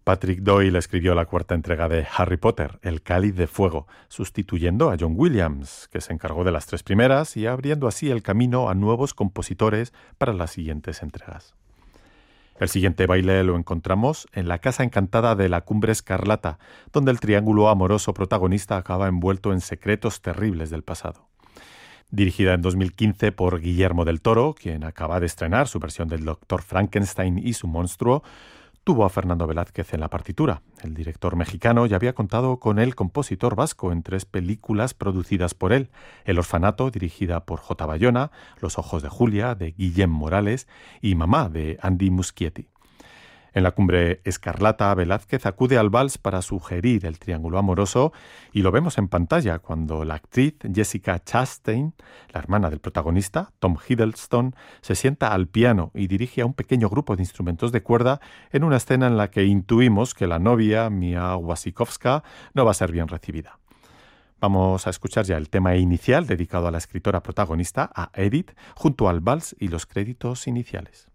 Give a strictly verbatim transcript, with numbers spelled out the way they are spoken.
Patrick Doyle escribió la cuarta entrega de Harry Potter, El Cáliz de Fuego, sustituyendo a John Williams, que se encargó de las tres primeras y abriendo así el camino a nuevos compositores para las siguientes entregas. El siguiente baile lo encontramos en La Casa Encantada de la Cumbre Escarlata, donde el triángulo amoroso protagonista acaba envuelto en secretos terribles del pasado. Dirigida en dos mil quince por Guillermo del Toro, quien acaba de estrenar su versión del Doctor Frankenstein y su monstruo, tuvo a Fernando Velázquez en la partitura. El director mexicano ya había contado con el compositor vasco en tres películas producidas por él: El Orfanato, dirigida por J. Bayona, Los Ojos de Julia, de Guillem Morales, y Mamá, de Andy Muschietti. En La Cumbre Escarlata, Velázquez acude al vals para sugerir el triángulo amoroso y lo vemos en pantalla cuando la actriz Jessica Chastain, la hermana del protagonista, Tom Hiddleston, se sienta al piano y dirige a un pequeño grupo de instrumentos de cuerda en una escena en la que intuimos que la novia, Mia Wasikowska, no va a ser bien recibida. Vamos a escuchar ya el tema inicial dedicado a la escritora protagonista, a Edith, junto al vals y los créditos iniciales.